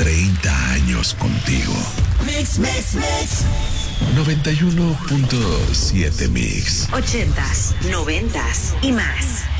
30 años contigo. Mix, mix, mix. 91.7 Mix. 80s, 90s y más.